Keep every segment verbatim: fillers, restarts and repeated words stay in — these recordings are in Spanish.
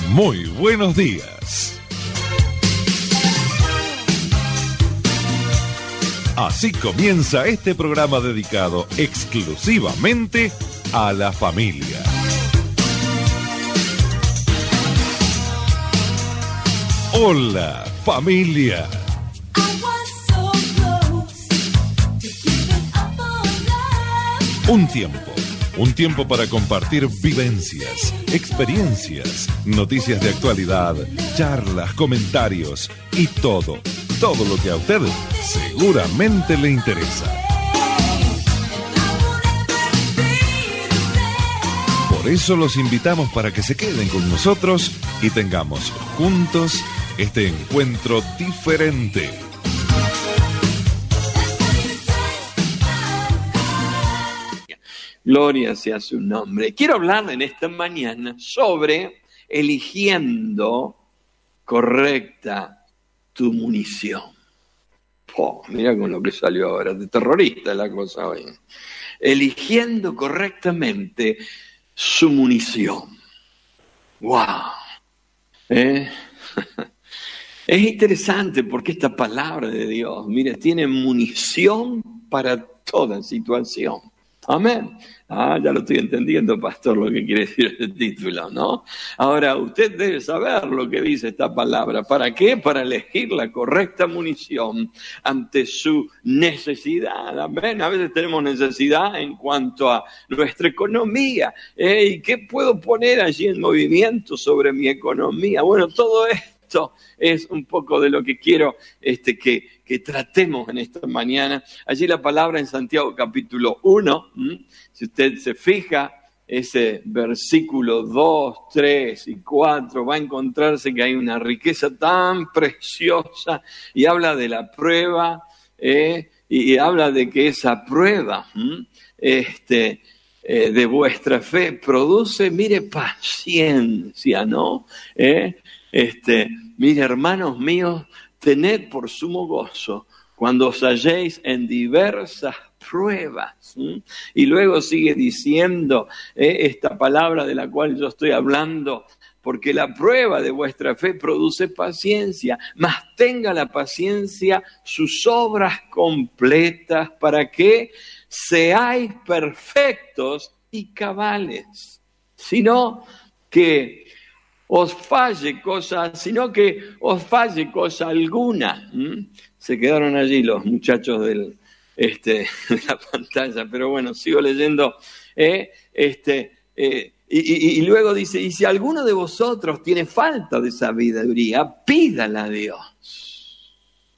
Muy buenos días. Así comienza este programa dedicado exclusivamente a la familia. Hola, familia. Un tiempo, un tiempo para compartir vivencias, experiencias, noticias de actualidad, charlas, comentarios y todo, todo lo que a usted seguramente le interesa. Por eso los invitamos para que se queden con nosotros y tengamos juntos este encuentro diferente. Gloria sea su nombre. Quiero hablar en esta mañana sobre eligiendo correcta tu munición. Oh, mira con lo que salió ahora, de terrorista la cosa hoy. Eligiendo correctamente su munición. ¡Wow! ¿Eh? Es interesante porque esta palabra de Dios, mire, tiene munición para toda situación. Amén. Ah, ya lo estoy entendiendo, pastor, lo que quiere decir este título, ¿no? Ahora, usted debe saber lo que dice esta palabra. ¿Para qué? Para elegir la correcta munición ante su necesidad. Amén. A veces tenemos necesidad en cuanto a nuestra economía. ¿Eh? ¿Y qué puedo poner allí en movimiento sobre mi economía? Bueno, todo esto. Esto es un poco de lo que quiero este, que, que tratemos en esta mañana. Allí la palabra en Santiago capítulo uno, ¿m? Si usted se fija, ese versículo dos, tres y cuatro, va a encontrarse que hay una riqueza tan preciosa y habla de la prueba, ¿eh? y, y habla de que esa prueba ¿m? este eh, de vuestra fe produce, mire, paciencia, ¿no? ¿Eh? Este, mire, hermanos míos, tened por sumo gozo cuando os halléis en diversas pruebas. ¿sí? Y luego sigue diciendo eh, esta palabra de la cual yo estoy hablando, porque la prueba de vuestra fe produce paciencia, mas tenga la paciencia sus obras completas para que seáis perfectos y cabales, sino que os falle cosa, sino que os falle cosa alguna. ¿Mm? Se quedaron allí los muchachos del, este, de la pantalla, pero bueno, sigo leyendo. ¿eh? Este, eh, y, y, y luego dice, y si alguno de vosotros tiene falta de sabiduría, pídala a Dios.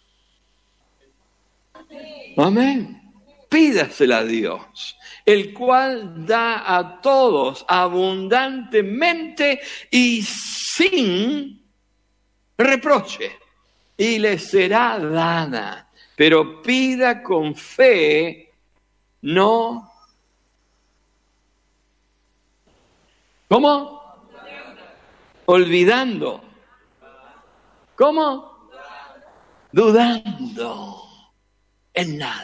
Amén. Pídasela a Dios, el cual da a todos abundantemente y sin reproche, y le será dada. Pero pida con fe, no. ¿Cómo? Olvidando. ¿Cómo? Dudando en nada.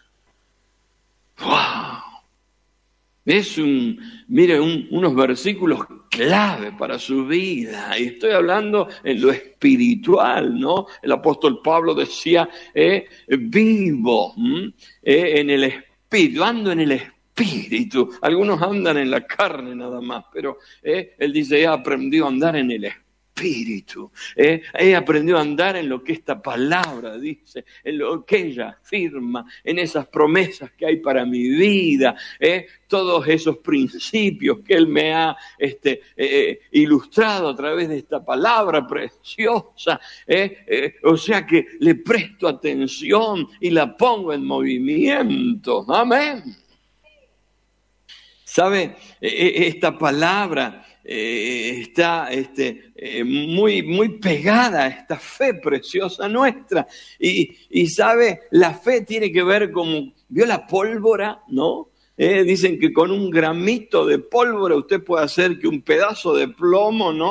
¡Wow! Es un, mire, un, unos versículos clave para su vida. Y estoy hablando en lo espiritual, ¿no? El apóstol Pablo decía, eh, vivo eh, en el espíritu, ando en el espíritu. Algunos andan en la carne nada más, pero eh, él dice, he aprendido a andar en el espíritu. Espíritu, eh, he aprendido a andar en lo que esta palabra dice, en lo que ella afirma, en esas promesas que hay para mi vida, eh, todos esos principios que él me ha este, eh, ilustrado a través de esta palabra preciosa, eh, eh, o sea que le presto atención y la pongo en movimiento. Amén. ¿Sabe? Eh, esta palabra Eh, está este, eh, muy, muy pegada a esta fe preciosa nuestra. Y, y sabe, la fe tiene que ver como, ¿vio la pólvora? ¿No? Eh, dicen que con un gramito de pólvora usted puede hacer que un pedazo de plomo, ¿no?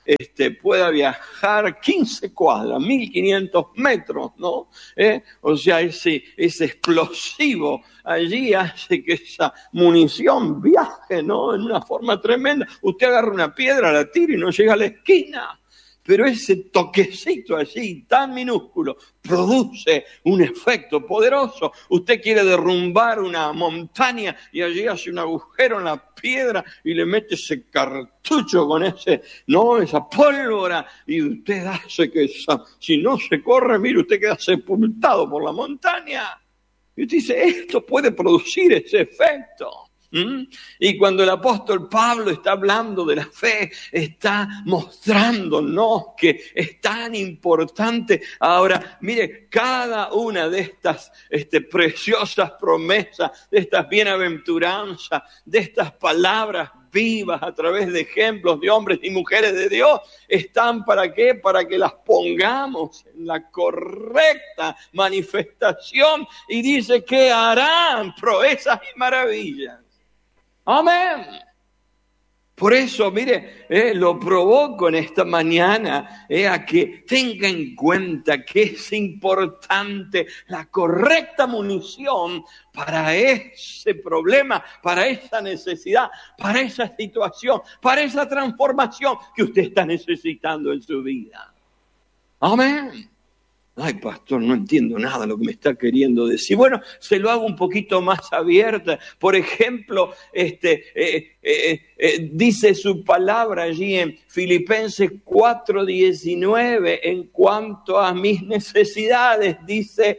este, pueda viajar quince cuadras, mil quinientos metros, ¿no? ¿Eh? O sea, ese, ese explosivo allí hace que esa munición viaje, ¿no? En una forma tremenda. Usted agarra una piedra, la tira y no llega a la esquina. Pero ese toquecito allí, tan minúsculo, produce un efecto poderoso. Usted quiere derrumbar una montaña y allí hace un agujero en la piedra y le mete ese cartucho con ese, no, esa pólvora, y usted hace que esa, si no se corre, mire, usted queda sepultado por la montaña. Y usted dice, esto puede producir ese efecto. ¿Mm? Y cuando el apóstol Pablo está hablando de la fe, está mostrándonos que es tan importante. Ahora, mire, cada una de estas este, preciosas promesas, de estas bienaventuranzas, de estas palabras vivas a través de ejemplos de hombres y mujeres de Dios, están ¿para qué? Para que las pongamos en la correcta manifestación, y dice que harán proezas y maravillas. Amén. Por eso, mire, eh, lo provoco en esta mañana eh, a que tenga en cuenta que es importante la correcta munición para ese problema, para esa necesidad, para esa situación, para esa transformación que usted está necesitando en su vida. Amén. Ay, pastor, no entiendo nada de lo que me está queriendo decir. Bueno, se lo hago un poquito más abierta. Por ejemplo, este, eh, eh, eh, dice su palabra allí en Filipenses cuatro diecinueve, en cuanto a mis necesidades, dice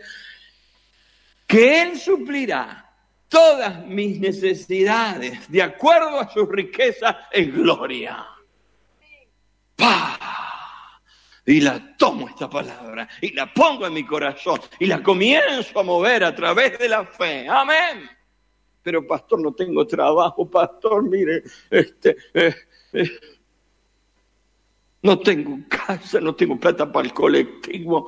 que Él suplirá todas mis necesidades de acuerdo a sus riquezas en gloria. ¡Pah! Y la tomo esta palabra y la pongo en mi corazón y la comienzo a mover a través de la fe. Amén. Pero pastor, no tengo trabajo, pastor, mire, este, eh, eh, no tengo casa, no tengo plata para el colectivo.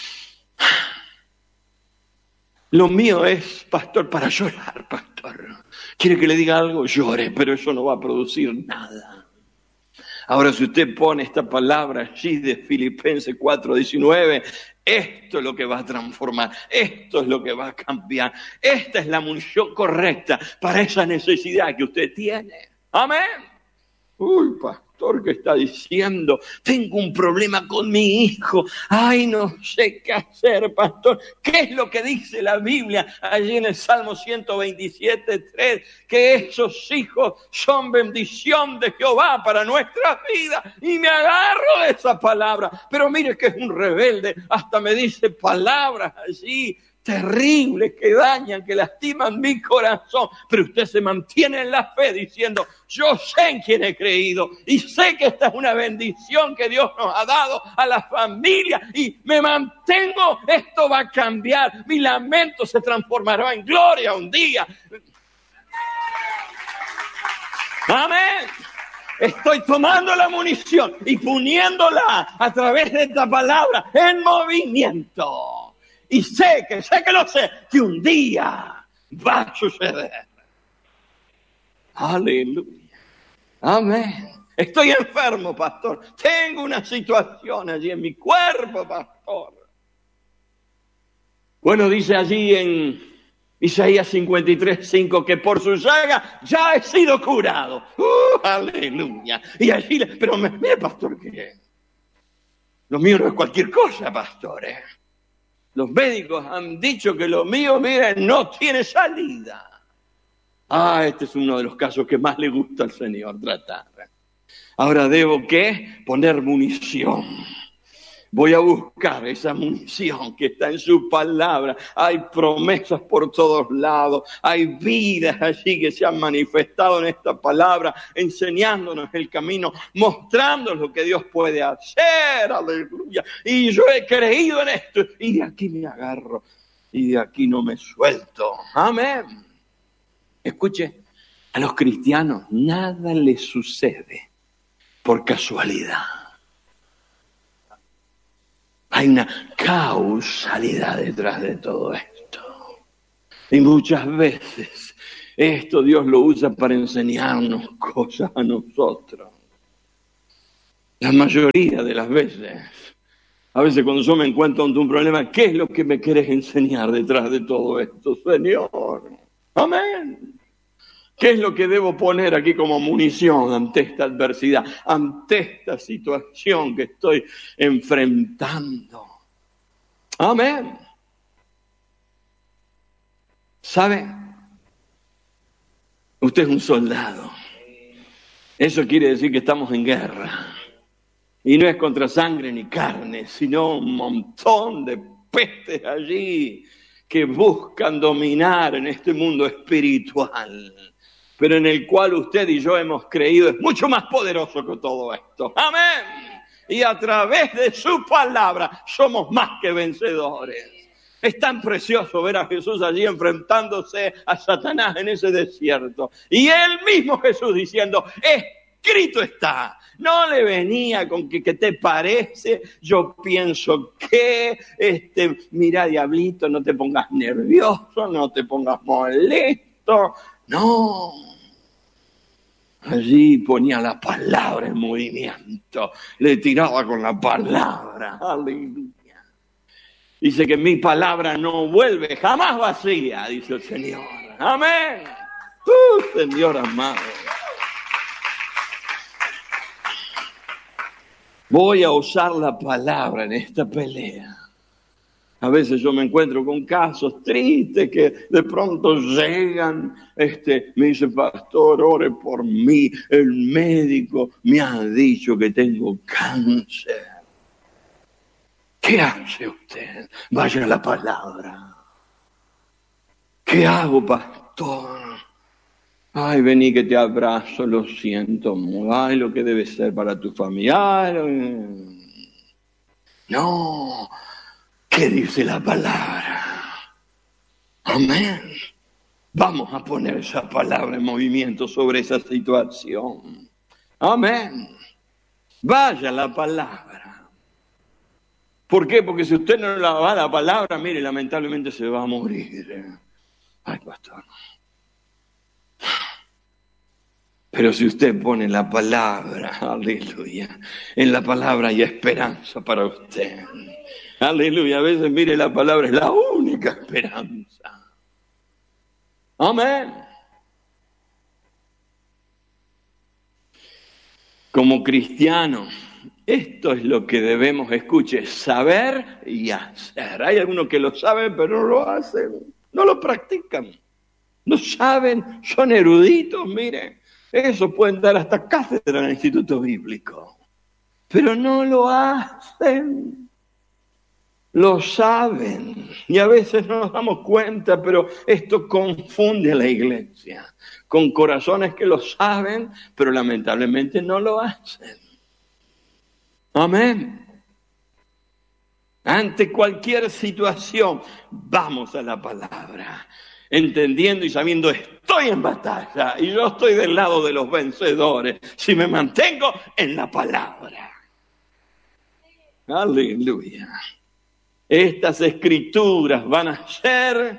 Lo mío es, pastor, para llorar, pastor. ¿Quiere que le diga algo? Llore, pero eso no va a producir nada. Ahora, si usted pone esta palabra allí de Filipenses cuatro diecinueve, esto es lo que va a transformar, esto es lo que va a cambiar, esta es la munición correcta para esa necesidad que usted tiene. Amén. Uy, pastor, ¿qué está diciendo? Tengo un problema con mi hijo. Ay, no sé qué hacer, pastor. ¿Qué es lo que dice la Biblia allí en el Salmo ciento veintisiete, tres? Que esos hijos son bendición de Jehová para nuestras vidas. Y me agarro de esa palabra. Pero mire que es un rebelde. Hasta me dice palabras allí terribles que dañan, que lastiman mi corazón, pero usted se mantiene en la fe diciendo, yo sé en quién he creído y sé que esta es una bendición que Dios nos ha dado a la familia y me mantengo, esto va a cambiar, mi lamento se transformará en gloria un día. Amén. Estoy tomando la munición y poniéndola a través de esta palabra en movimiento. Y sé que, sé que lo sé, que un día va a suceder. Aleluya. Amén. Estoy enfermo, pastor. Tengo una situación allí en mi cuerpo, pastor. Bueno, dice allí en Isaías cincuenta y tres, cinco, que por su llaga ya he sido curado. Uh, aleluya. Y allí, pero mire, pastor, que lo mío no es cualquier cosa, pastor, ¿eh? Los médicos han dicho que lo mío, miren, no tiene salida. Ah, este es uno de los casos que más le gusta al Señor tratar. Ahora debo, ¿qué? Poner munición. Voy a buscar esa munición que está en su palabra. Hay promesas por todos lados. Hay vidas allí que se han manifestado en esta palabra, enseñándonos el camino, mostrándonos lo que Dios puede hacer. Aleluya. Y yo he creído en esto. Y de aquí me agarro. Y de aquí no me suelto. Amén. Escuche, a los cristianos nada les sucede por casualidad. Hay una causalidad detrás de todo esto. Y muchas veces esto Dios lo usa para enseñarnos cosas a nosotros. La mayoría de las veces, a veces cuando yo me encuentro ante un problema, ¿qué es lo que me querés enseñar detrás de todo esto, Señor? Amén. ¿Qué es lo que debo poner aquí como munición ante esta adversidad, ante esta situación que estoy enfrentando? Amén. ¿Sabe? Usted es un soldado. Eso quiere decir que estamos en guerra. Y no es contra sangre ni carne, sino un montón de pestes allí que buscan dominar en este mundo espiritual, pero en el cual usted y yo hemos creído es mucho más poderoso que todo esto. Amén. Y a través de su palabra somos más que vencedores. Es tan precioso ver a Jesús allí enfrentándose a Satanás en ese desierto. Y él mismo Jesús diciendo, escrito está. No le venía con que, ¿qué te parece? Yo pienso que, este, mira, diablito, no te pongas nervioso, no te pongas molesto. No. Allí ponía la palabra en movimiento. Le tiraba con la palabra. Aleluya. Dice que mi palabra no vuelve jamás vacía, dice el Señor. Amén. Uh, Señor amado. Voy a usar la palabra en esta pelea. A veces yo me encuentro con casos tristes que de pronto llegan, este, me dice, pastor, ore por mí. El médico me ha dicho que tengo cáncer. ¿Qué hace usted? Vaya a la palabra. ¿Qué hago, pastor? Ay, vení que te abrazo, lo siento. Ay, lo que debe ser para tu familia. Ay, no. ¿Qué dice la palabra? Amén. Vamos a poner esa palabra en movimiento sobre esa situación. Amén. Vaya la palabra. ¿Por qué? Porque si usted no la va a la palabra, mire, lamentablemente se va a morir. Ay, pastor. Pero si usted pone la palabra, aleluya, en la palabra hay esperanza para usted. Aleluya, a veces, mire, la palabra es la única esperanza. Amén. Como cristianos, esto es lo que debemos, escuche, saber y hacer. Hay algunos que lo saben, pero no lo hacen, no lo practican. No saben, son eruditos, miren. Eso pueden dar hasta cátedra en el instituto bíblico. Pero no lo hacen. Lo saben. Y a veces no nos damos cuenta, pero esto confunde a la iglesia. Con corazones que lo saben, pero lamentablemente no lo hacen. Amén. Ante cualquier situación, vamos a la palabra. Entendiendo y sabiendo, estoy en batalla y yo estoy del lado de los vencedores si me mantengo en la palabra. Aleluya. Estas escrituras van a ser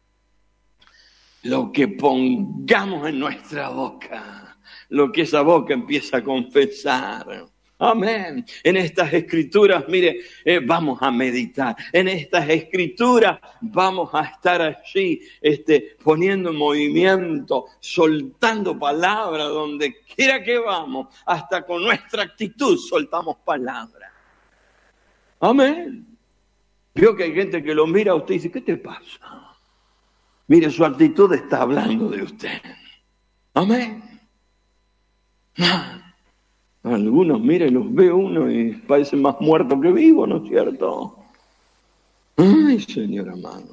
lo que pongamos en nuestra boca, lo que esa boca empieza a confesar. Amén. En estas escrituras, mire, eh, vamos a meditar. En estas escrituras vamos a estar allí, este, poniendo en movimiento, soltando palabras donde quiera que vamos. Hasta con nuestra actitud soltamos palabras. Amén. Veo que hay gente que lo mira a usted y dice, ¿qué te pasa? Mire, su actitud está hablando de usted. Amén. Ah. Algunos, mire, los ve uno y parecen más muertos que vivos, ¿no es cierto? Ay, Señor amado.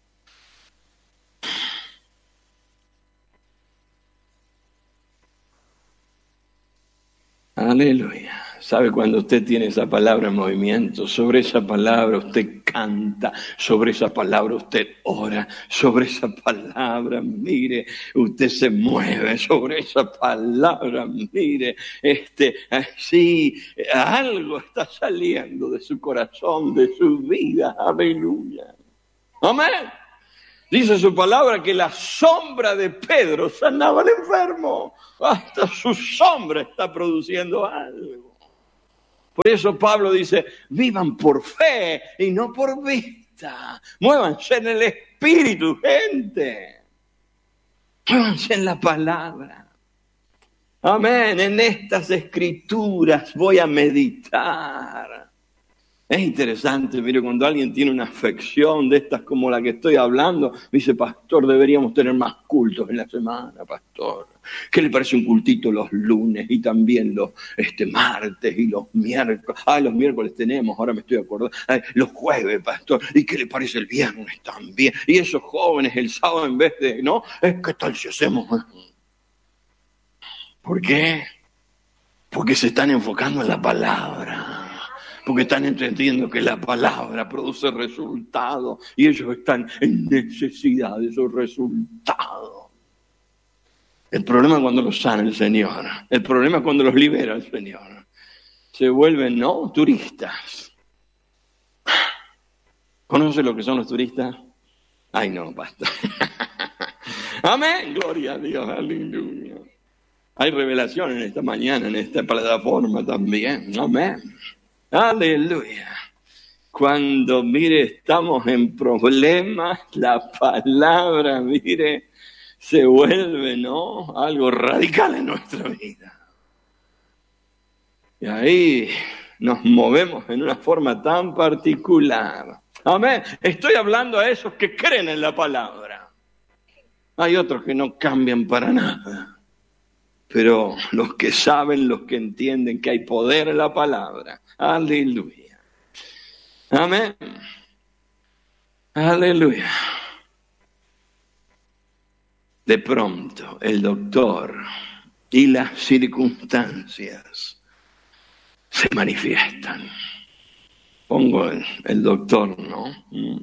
Aleluya. ¿Sabe cuando usted tiene esa palabra en movimiento? Sobre esa palabra usted canta, sobre esa palabra usted ora, sobre esa palabra, mire, usted se mueve, sobre esa palabra, mire, este, así, algo está saliendo de su corazón, de su vida, aleluya. Amén. Dice su palabra que la sombra de Pedro sanaba al enfermo, hasta su sombra está produciendo algo. Por eso Pablo dice, vivan por fe y no por vista. Muévanse en el Espíritu, gente. Muévanse en la palabra. Amén. En estas escrituras voy a meditar. Es interesante, mire, cuando alguien tiene una afección de estas como la que estoy hablando, dice, pastor, deberíamos tener más cultos en la semana, pastor. ¿Qué le parece un cultito los lunes y también los este, martes y los miércoles? Ah, los miércoles tenemos, ahora me estoy acordando. Ay, los jueves, pastor. ¿Y qué le parece el viernes también? Y esos jóvenes el sábado en vez de, ¿no? ¿Qué tal si hacemos? ¿Por qué? Porque se están enfocando en la palabra. Porque están entendiendo que la palabra produce resultados y ellos están en necesidad de esos resultados. El problema es cuando los sana el Señor. El problema es cuando los libera el Señor. Se vuelven, ¿no?, turistas. ¿Conoce lo que son los turistas? Ay, no, pastor. Amén, gloria a Dios, aleluya. Hay revelación en esta mañana, en esta plataforma también. Amén. Aleluya. Cuando, mire, estamos en problemas, la palabra, mire, se vuelve, ¿no?, algo radical en nuestra vida. Y ahí nos movemos en una forma tan particular. Amén. Estoy hablando a esos que creen en la palabra. Hay otros que no cambian para nada. Pero los que saben, los que entienden que hay poder en la palabra. Aleluya. Amén. Aleluya. De pronto, el doctor y las circunstancias se manifiestan. Pongo el, el doctor, ¿no?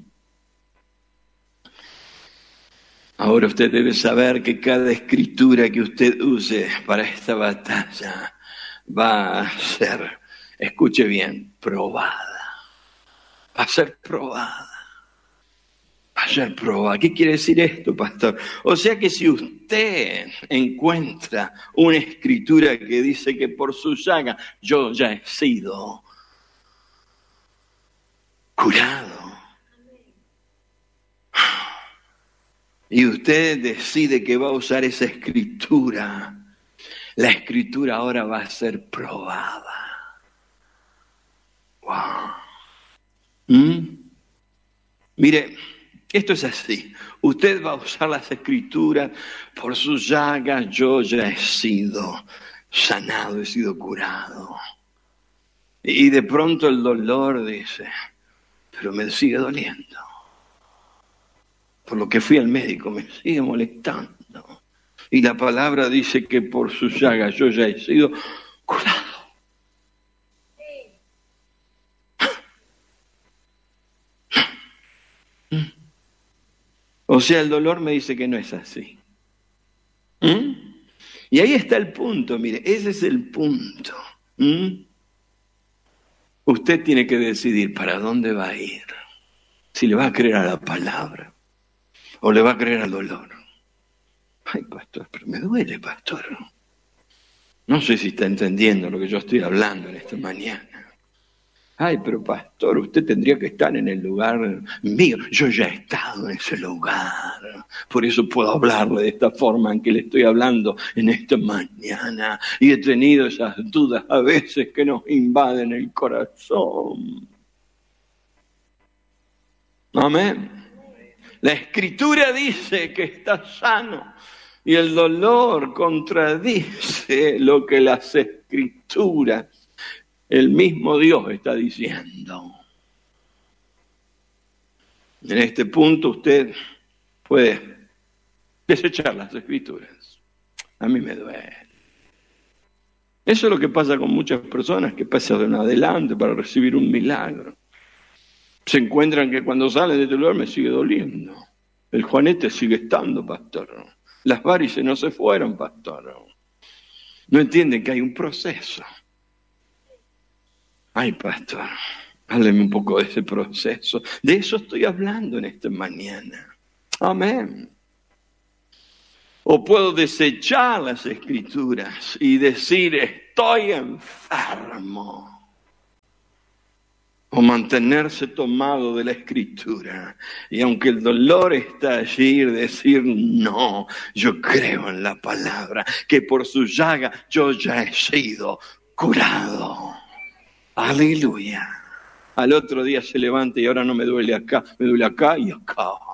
Ahora usted debe saber que cada escritura que usted use para esta batalla va a ser, escuche bien, probada. Va a ser probada. Va a ser probada. ¿Qué quiere decir esto, pastor? O sea que si usted encuentra una escritura que dice que por su llaga yo ya he sido curado, y usted decide que va a usar esa escritura, la escritura ahora va a ser probada. Wow. ¿Mm? Mire, esto es así. Usted va a usar las escrituras, por sus llagas yo ya he sido sanado, he sido curado. Y de pronto el dolor dice, pero me sigue doliendo. Por lo que fui al médico, me sigue molestando. Y la palabra dice que por sus llagas yo ya he sido curado. O sea, el dolor me dice que no es así. ¿Mm? Y ahí está el punto, mire, ese es el punto. ¿Mm? Usted tiene que decidir para dónde va a ir. Si le va a creer a la palabra o le va a creer al dolor. Ay, pastor, pero me duele, pastor. No sé si está entendiendo lo que yo estoy hablando en esta mañana. Ay, pero pastor, usted tendría que estar en el lugar mío. Yo ya he estado en ese lugar. Por eso puedo hablarle de esta forma en que le estoy hablando en esta mañana. Y he tenido esas dudas a veces que nos invaden el corazón. Amén. La Escritura dice que está sano y el dolor contradice lo que las Escrituras, el mismo Dios está diciendo. En este punto usted puede desechar las Escrituras. A mí me duele. Eso es lo que pasa con muchas personas que pasan adelante para recibir un milagro. Se encuentran que cuando salen de este lugar me sigue doliendo. El juanete sigue estando, pastor. Las varices no se fueron, pastor. No entienden que hay un proceso. Ay, pastor, hábleme un poco de ese proceso. De eso estoy hablando en esta mañana. Amén. O puedo desechar las Escrituras y decir, estoy enfermo. O mantenerse tomado de la Escritura. Y aunque el dolor está allí, decir, no, yo creo en la palabra, que por su llaga yo ya he sido curado. Aleluya. Al otro día se levanta y ahora no me duele acá, me duele acá y acá.